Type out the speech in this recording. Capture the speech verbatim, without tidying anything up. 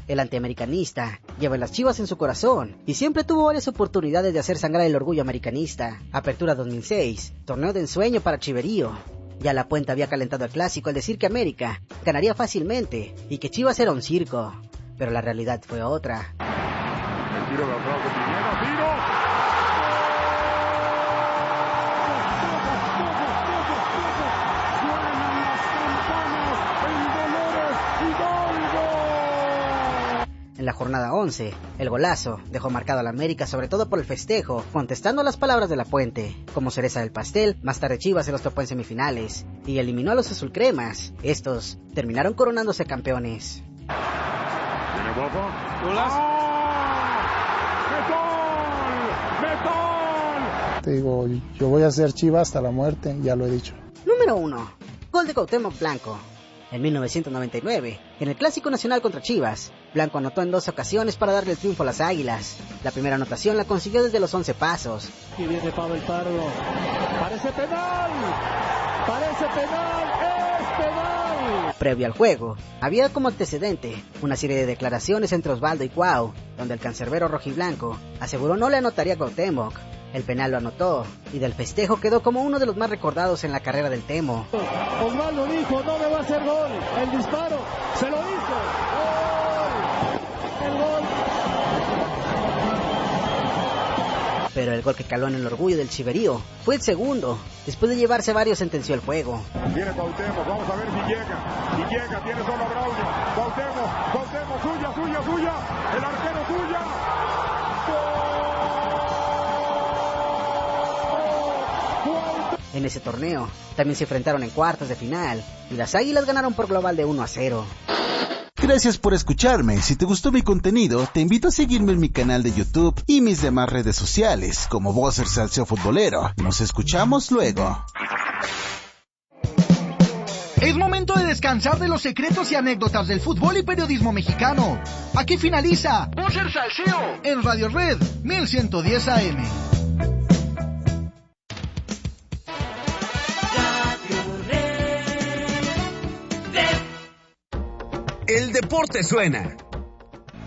El antiamericanista lleva las Chivas en su corazón y siempre tuvo varias oportunidades de hacer sangrar el orgullo americanista. Apertura dos mil seis, torneo de ensueño para Chiverío. Ya La Puente había calentado el clásico al decir que América ganaría fácilmente y que Chivas era un circo, pero la realidad fue otra. El tiro de atrás de Pineda, tiro. En la jornada once, el golazo dejó marcado al América sobre todo por el festejo, contestando a las palabras de La Puente. Como cereza del pastel, más tarde Chivas se los topó en semifinales y eliminó a los azulcremas. Estos terminaron coronándose campeones. Tiene Bobo. Golazo. ¡Metol! ¡Metol! Te digo, yo voy a ser Chivas hasta la muerte, ya lo he dicho. Número uno. Gol de Cuauhtémoc Blanco. En mil novecientos noventa y nueve, en el Clásico Nacional contra Chivas, Blanco anotó en dos ocasiones para darle el triunfo a las Águilas. La primera anotación la consiguió desde los once pasos. Y viene Pavel Pardo. ¡Parece penal! ¡Parece penal! ¡Es penal! Previo al juego, había como antecedente una serie de declaraciones entre Osvaldo y Cuau, donde el cancerbero rojiblanco aseguró no le anotaría a Cuauhtémoc. El penal lo anotó, y del festejo quedó como uno de los más recordados en la carrera del Temo. Osvaldo dijo, no me va a hacer gol, el disparo, se lo hizo, ¡gol! El gol. Pero el gol que caló en el orgullo del Chiverío fue el segundo. Después de llevarse varios sentenció el juego. Viene Cuauhtémoc, vamos a ver si llega, si llega, tiene solo a Braulio. Cuauhtémoc, Cuauhtémoc, suya, suya, suya, el arquero suya. En ese torneo también se enfrentaron en cuartos de final y las Águilas ganaron por global de uno a cero. Gracias por escucharme. Si te gustó mi contenido, te invito a seguirme en mi canal de YouTube y mis demás redes sociales como Bowser Salseo Futbolero. Nos escuchamos luego. Es momento de descansar de los secretos y anécdotas del fútbol y periodismo mexicano. Aquí finaliza Bowser Salseo en Radio Red mil ciento diez A M. El deporte suena.